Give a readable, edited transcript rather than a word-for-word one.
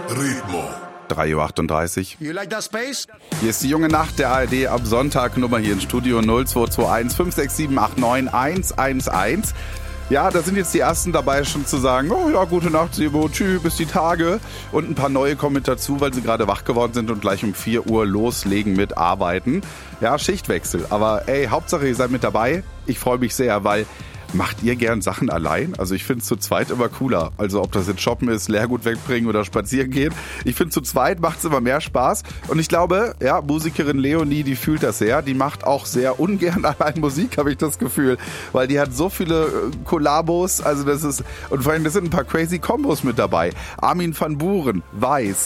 Ritmo. 3:38 Uhr. You like that space? Hier ist die junge Nacht der ARD ab Sonntag. Nummer hier im Studio 0221 567 89 111. Ja, da sind jetzt die ersten dabei schon zu sagen, oh ja, gute Nacht, Sebo, tschüss, bis die Tage. Und ein paar neue kommen mit dazu, weil sie gerade wach geworden sind und gleich um 4 Uhr loslegen mit Arbeiten. Ja, Schichtwechsel. Aber ey, Hauptsache ihr seid mit dabei. Ich freue mich sehr, weil macht ihr gern Sachen allein? Also ich finde es zu zweit immer cooler. Also ob das jetzt Shoppen ist, Leergut wegbringen oder spazieren gehen. Ich finde zu zweit macht es immer mehr Spaß. Und ich glaube, ja, Musikerin Leonie, die fühlt das sehr. Die macht auch sehr ungern allein Musik, habe ich das Gefühl. Weil die hat so viele Kollabos. Also das ist, und vor allem, das sind ein paar crazy Kombos mit dabei. Armin van Buuren, Weiß,